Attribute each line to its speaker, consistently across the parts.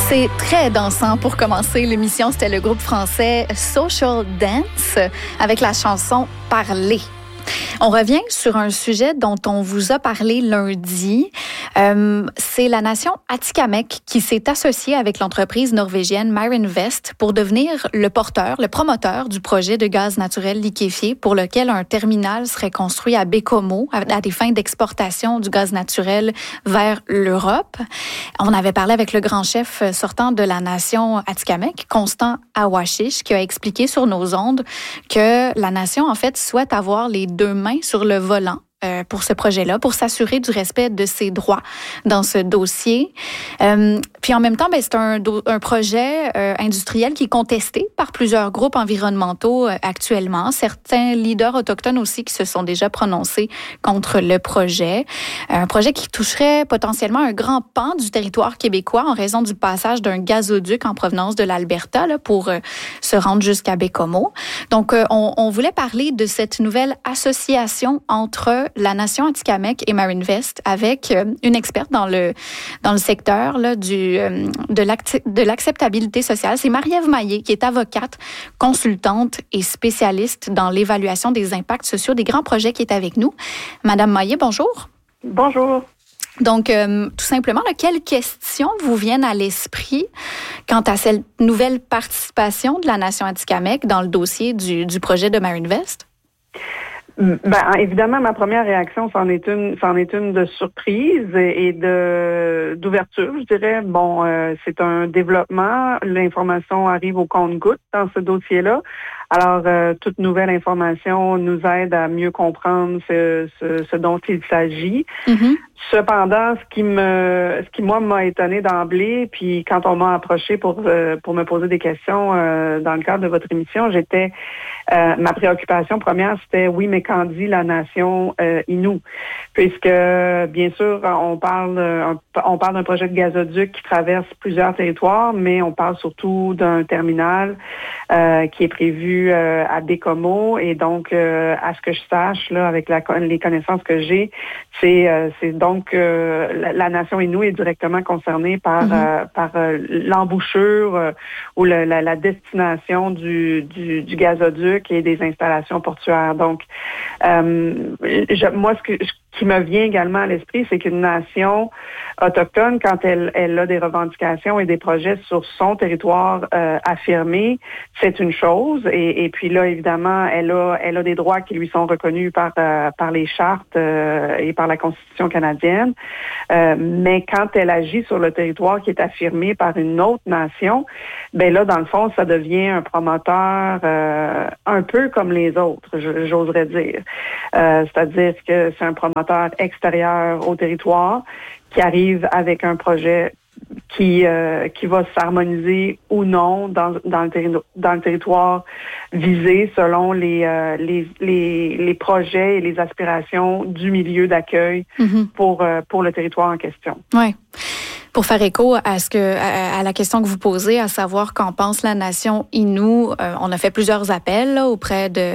Speaker 1: C'est très dansant pour commencer l'émission. C'était le groupe français Social Dance avec la chanson Parler. On revient sur un sujet dont on vous a parlé lundi. C'est la nation Atikamekw qui s'est associée avec l'entreprise norvégienne Marinvest pour devenir le promoteur du projet de gaz naturel liquéfié pour lequel un terminal serait construit à Baie-Comeau à des fins d'exportation du gaz naturel vers l'Europe. On avait parlé avec le grand chef sortant de la nation Atikamekw, Constant Awashish, qui a expliqué sur nos ondes que la nation, en fait, souhaite avoir les deux mains sur le volant pour ce projet-là, pour s'assurer du respect de ses droits dans ce dossier. Puis en même temps, c'est un projet industriel qui est contesté par plusieurs groupes environnementaux actuellement. Certains leaders autochtones aussi qui se sont déjà prononcés contre le projet. Un projet qui toucherait potentiellement un grand pan du territoire québécois en raison du passage d'un gazoduc en provenance de l'Alberta pour se rendre jusqu'à Baie-Comeau. Donc, on voulait parler de cette nouvelle association entre la nation Atikamekw et Marinvest avec une experte dans le secteur là, de l'acceptabilité sociale. C'est Marie-Ève Maillé, qui est avocate, consultante et spécialiste dans l'évaluation des impacts sociaux des grands projets, qui est avec nous. Madame Maillé, bonjour.
Speaker 2: Bonjour.
Speaker 1: Donc, tout simplement, quelles questions vous viennent à l'esprit quant à cette nouvelle participation de la nation Atikamekw dans le dossier du projet de Marinvest?
Speaker 2: Évidemment, ma première réaction, c'en est une de surprise et d'ouverture, je dirais. C'est un développement. L'information arrive au compte-gouttes dans ce dossier-là. Alors, toute nouvelle information nous aide à mieux comprendre ce dont il s'agit. Mm-hmm. Cependant, ce qui moi m'a étonné d'emblée, puis quand on m'a approché pour me poser des questions dans le cadre de votre émission, ma préoccupation première, c'était oui, mais qu'en dit la nation Innu? Puisque bien sûr, on parle d'un projet de gazoduc qui traverse plusieurs territoires, mais on parle surtout d'un terminal qui est prévu à Baie-Comeau, et donc à ce que je sache là, avec les connaissances que j'ai, c'est donc la nation Innu est directement concernée par l'embouchure ou la destination du gazoduc et des installations portuaires. Donc, moi, ce qui me vient également à l'esprit, c'est qu'une nation autochtone, quand elle a des revendications et des projets sur son territoire affirmés, c'est une chose. Et puis là, évidemment, elle a des droits qui lui sont reconnus par les chartes et par la Constitution canadienne. Mais quand elle agit sur le territoire qui est affirmé par une autre nation, là, dans le fond, ça devient un promoteur un peu comme les autres, j'oserais dire. C'est-à-dire que c'est un promoteur extérieur au territoire qui arrive avec un projet qui va s'harmoniser ou non dans le territoire visé selon les projets et les aspirations du milieu d'accueil pour le territoire en question.
Speaker 1: Oui. Pour faire écho à la question que vous posez, à savoir qu'en pense la nation Innu, on a fait plusieurs appels auprès de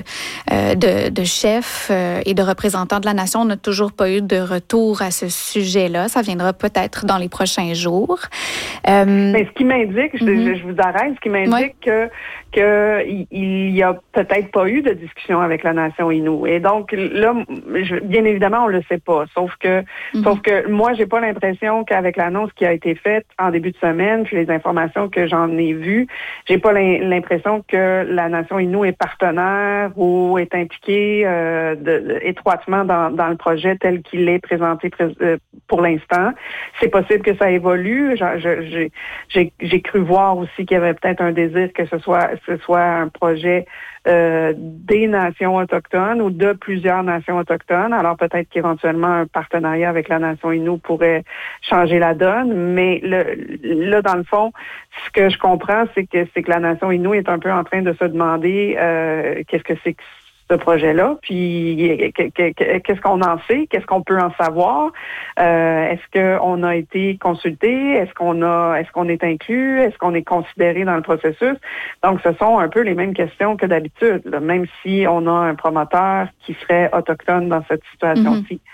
Speaker 1: chefs et de représentants de la nation. On n'a toujours pas eu de retour à ce sujet-là. Ça viendra peut-être dans les prochains jours.
Speaker 2: Mais ce qui m'indique, je vous arrête, ce qui m'indique qu'il y a peut-être pas eu de discussion avec la nation Innu. Et donc là, bien évidemment, on le sait pas. Sauf que moi, j'ai pas l'impression qu'avec l'annonce qui a été faite en début de semaine, puis les informations que j'en ai vues, j'ai pas l'impression que la nation Innu est partenaire ou est impliquée étroitement dans le projet tel qu'il est présenté pour l'instant. C'est possible que ça évolue. J'ai cru voir aussi qu'il y avait peut-être un désir que ce soit un projet des nations autochtones ou de plusieurs nations autochtones. Alors peut-être qu'éventuellement un partenariat avec la nation Innu pourrait changer la donne, mais là dans le fond, ce que je comprends, c'est que la nation Innu est un peu en train de se demander qu'est-ce que c'est que ce projet-là, puis qu'est-ce qu'on en sait, qu'est-ce qu'on peut en savoir, est-ce qu'on a été consulté, est-ce qu'on est inclus, est-ce qu'on est considéré dans le processus. Donc, ce sont un peu les mêmes questions que d'habitude, là, même si on a un promoteur qui serait autochtone dans cette situation-ci.
Speaker 1: Oui.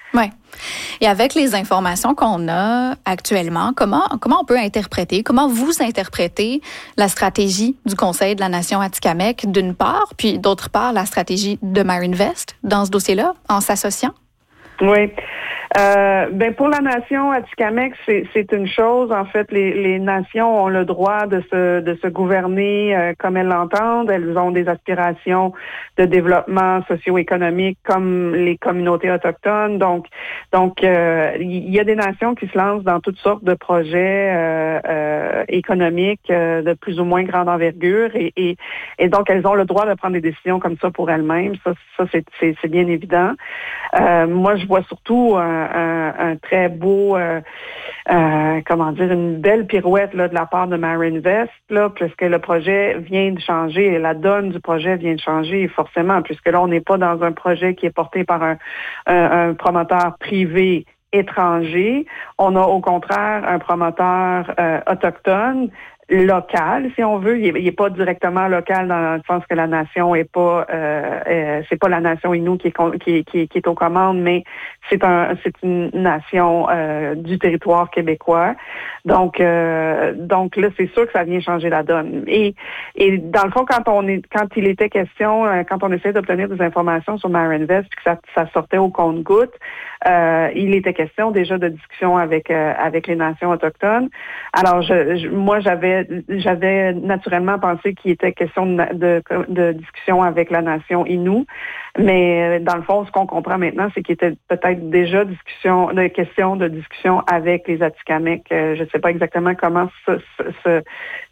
Speaker 1: Et avec les informations qu'on a actuellement, comment on peut interpréter, comment vous interprétez la stratégie du Conseil de la Nation Atikamekw d'une part, puis d'autre part la stratégie de MarinVest dans ce dossier-là, en s'associant?
Speaker 2: Oui. Pour la nation Atikamekw, c'est une chose. En fait, les nations ont le droit de se gouverner comme elles l'entendent. Elles ont des aspirations de développement socio-économique comme les communautés autochtones. Donc, il y a des nations qui se lancent dans toutes sortes de projets économiques de plus ou moins grande envergure, et donc elles ont le droit de prendre des décisions comme ça pour elles-mêmes. Ça c'est bien évident. Moi, je vois surtout un très beau, une belle pirouette là, de la part de MarinVest, là, puisque le projet vient de changer, et la donne du projet vient de changer forcément, puisque là, on n'est pas dans un projet qui est porté par un promoteur privé étranger. On a au contraire un promoteur autochtone, local, si on veut. Il est pas directement local dans le sens que la nation est pas, c'est pas la nation Innu qui est aux commandes, mais c'est une nation du territoire québécois. Donc là, c'est sûr que ça vient changer la donne. Et dans le fond, quand il était question, quand on essayait d'obtenir des informations sur MarinVest, puis que ça sortait au compte-gouttes, il était question déjà de discussion avec les nations autochtones. Alors moi j'avais naturellement pensé qu'il était question de discussion avec la nation Innu, mais dans le fond, ce qu'on comprend maintenant, c'est qu'il était peut-être déjà question de discussion avec les Atikamekw. Je ne sais pas exactement comment ce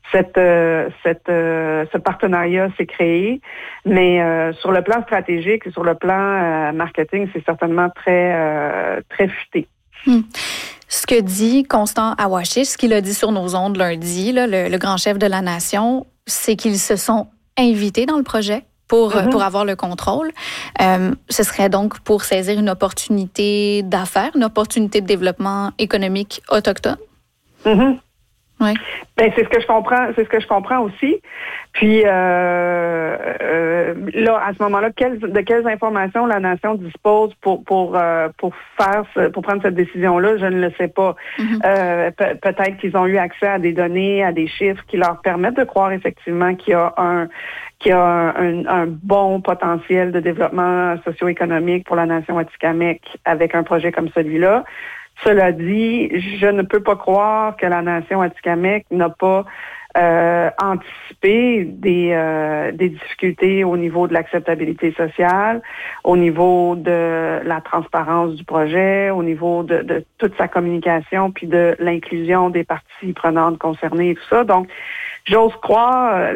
Speaker 2: partenariat s'est créé, mais sur le plan stratégique et sur le plan marketing, c'est certainement très futé.
Speaker 1: Ce que dit Constant Awashish, ce qu'il a dit sur nos ondes lundi, là, le grand chef de la nation, c'est qu'ils se sont invités dans le projet pour avoir le contrôle. Ce serait donc pour saisir une opportunité d'affaires, une opportunité de développement économique autochtone?
Speaker 2: Mm-hmm.
Speaker 1: Oui.
Speaker 2: Ben c'est ce que je comprends aussi. Puis là, à ce moment-là, de quelles informations la nation dispose pour prendre cette décision-là, je ne le sais pas. Mm-hmm. Peut-être qu'ils ont eu accès à des données, à des chiffres qui leur permettent de croire effectivement qu'il y a un bon potentiel de développement socio-économique pour la nation Atikamekw avec un projet comme celui-là. Cela dit, je ne peux pas croire que la nation Atikamekw n'a pas anticipé des difficultés au niveau de l'acceptabilité sociale, au niveau de la transparence du projet, au niveau de toute sa communication, puis de l'inclusion des parties prenantes concernées et tout ça. Donc, j'ose croire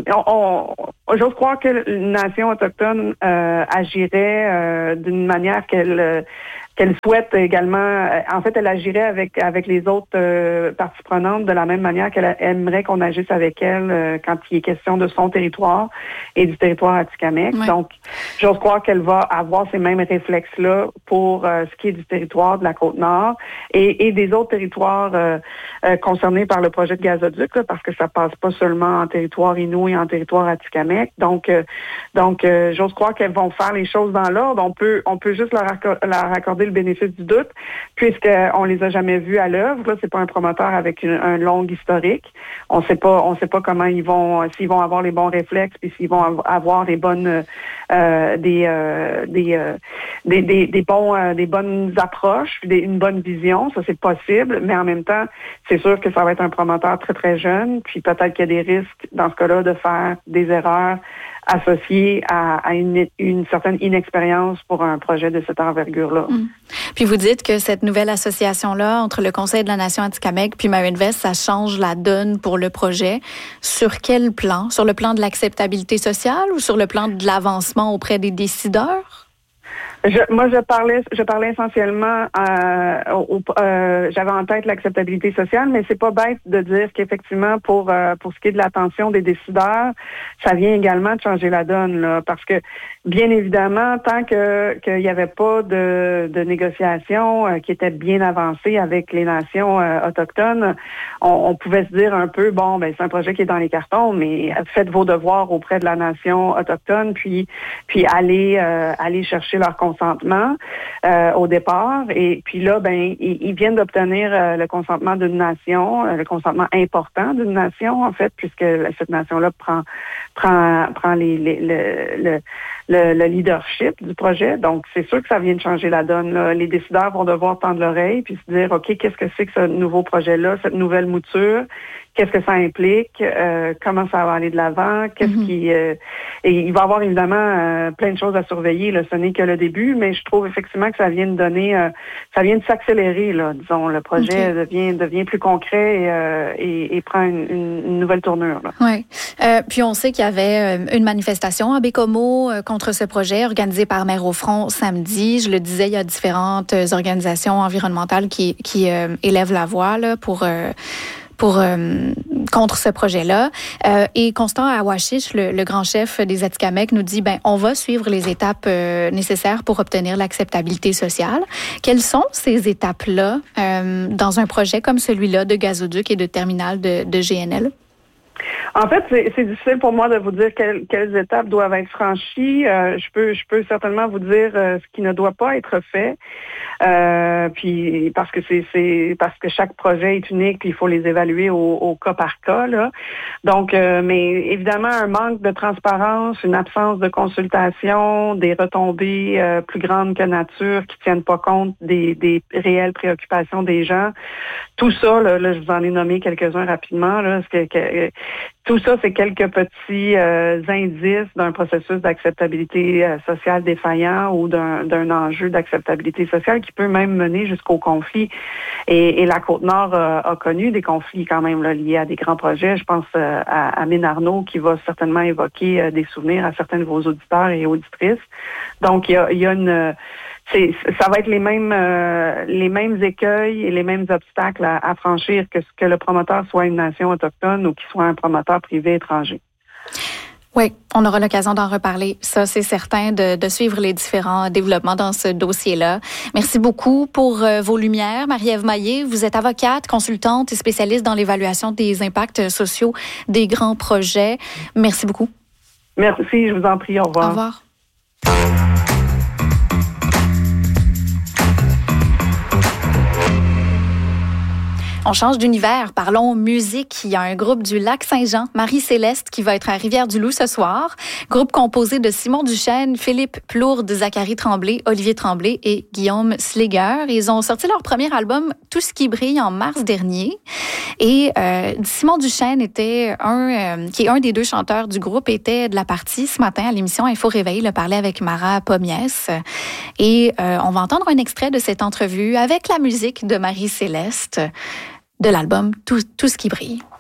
Speaker 2: que une nation autochtone agirait d'une manière qu'elle souhaite également. En fait, elle agirait avec les autres parties prenantes de la même manière qu'elle aimerait qu'on agisse avec elle quand il est question de son territoire et du territoire Atikamekw. Oui. Donc, j'ose croire qu'elle va avoir ces mêmes réflexes-là pour ce qui est du territoire de la Côte-Nord et des autres territoires concernés par le projet de gazoduc, là, parce que ça passe pas seulement en territoire Innu et en territoire Atikamekw. Donc, j'ose croire qu'elles vont faire les choses dans l'ordre. On peut juste leur accorder le bénéfice du doute, puisqu'on les a jamais vus à l'œuvre. Là, c'est pas un promoteur avec un long historique. On sait pas comment s'ils vont avoir les bons réflexes, puis s'ils vont avoir les bonnes des bonnes approches, une bonne vision. Ça, c'est possible, mais en même temps, c'est sûr que ça va être un promoteur très, très jeune, puis peut-être qu'il y a des risques, dans ce cas-là, de faire des erreurs associées à une certaine inexpérience pour un projet de cette envergure-là.
Speaker 1: Puis vous dites que cette nouvelle association-là entre le Conseil de la Nation Atikamekw puis MarinVest, ça change la donne pour le projet. Sur quel plan? Sur le plan de l'acceptabilité sociale ou sur le plan de l'avancement auprès des décideurs?
Speaker 2: Je parlais essentiellement, j'avais en tête l'acceptabilité sociale, mais c'est pas bête de dire qu'effectivement, pour ce qui est de l'attention des décideurs, ça vient également de changer la donne, là, parce que, bien évidemment, tant qu'il n'y avait pas de négociations qui étaient bien avancées avec les nations autochtones, on pouvait se dire un peu, bon, ben c'est un projet qui est dans les cartons, mais faites vos devoirs auprès de la nation autochtone, puis allez chercher leur consentement consentement au départ. Et puis là, ils viennent d'obtenir le consentement d'une nation, le consentement important d'une nation, en fait, puisque cette nation-là prend le leadership du projet. Donc, c'est sûr que ça vient de changer la donne, là. Les décideurs vont devoir tendre l'oreille puis se dire, OK, qu'est-ce que c'est que ce nouveau projet-là, cette nouvelle mouture? Qu'est-ce que ça implique? Comment ça va aller de l'avant? Et il va y avoir évidemment plein de choses à surveiller, là. Ce n'est que le début, mais je trouve effectivement que ça vient de donner, ça vient de s'accélérer, là. Disons, le projet devient plus concret et prend une nouvelle tournure, là.
Speaker 1: Oui. Puis on sait qu'il y avait une manifestation à Baie-Comeau contre ce projet organisée par Mères au front samedi. Je le disais, il y a différentes organisations environnementales qui élèvent la voix là, contre ce projet-là. Et Constant Awashish, le grand chef des Atikamekw, nous dit, on va suivre les étapes nécessaires pour obtenir l'acceptabilité sociale. Quelles sont ces étapes-là dans un projet comme celui-là de gazoduc et de terminal de GNL?
Speaker 2: En fait, c'est difficile pour moi de vous dire quelles étapes doivent être franchies. Je peux certainement vous dire ce qui ne doit pas être fait. Puis parce que chaque projet est unique, puis il faut les évaluer au cas par cas, là. Donc, mais évidemment, un manque de transparence, une absence de consultation, des retombées plus grandes que nature qui tiennent pas compte des réelles préoccupations des gens. Tout ça, là, je vous en ai nommé quelques-uns rapidement, là, tout ça, c'est quelques petits indices d'un processus d'acceptabilité sociale défaillant ou d'un enjeu d'acceptabilité sociale qui peut même mener jusqu'au conflit. Et la Côte-Nord a connu des conflits quand même là, liés à des grands projets. Je pense à Mine Arnaud qui va certainement évoquer des souvenirs à certains de vos auditeurs et auditrices. Donc, il y a une... ça va être les mêmes écueils et les mêmes obstacles à franchir que le promoteur soit une nation autochtone ou qu'il soit un promoteur privé étranger.
Speaker 1: Oui, on aura l'occasion d'en reparler. Ça, c'est certain, de suivre les différents développements dans ce dossier-là. Merci beaucoup pour vos lumières. Marie-Ève Maillé, vous êtes avocate, consultante et spécialiste dans l'évaluation des impacts sociaux des grands projets. Merci beaucoup.
Speaker 2: Merci, je vous en prie. Au revoir.
Speaker 1: Au revoir. On change d'univers, parlons musique. Il y a un groupe du Lac-Saint-Jean, Marie-Céleste, qui va être à Rivière-du-Loup ce soir. Groupe composé de Simon Duchesne, Philippe Plourde, Zachary Tremblay, Olivier Tremblay et Guillaume Sliger. Ils ont sorti leur premier album, Tout ce qui brille, en mars dernier. Et Simon Duchesne qui est un des deux chanteurs du groupe, était de la partie ce matin à l'émission Info Réveil. Il a parlé avec Mara Pomies. Et on va entendre un extrait de cette entrevue avec la musique de Marie-Céleste, de l'album Tout ce qui brille.